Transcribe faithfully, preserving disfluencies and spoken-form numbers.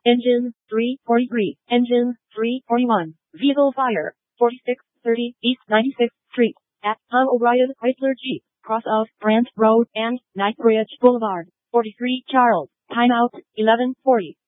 Engine three forty-three. Engine three forty-one. Vehicle fire. forty-six thirty East ninety-sixth Street. At Tom O'Brien Chrysler Jeep. Cross of Brant Road and Knightsbridge Boulevard. forty-three Charles. Timeout eleven forty.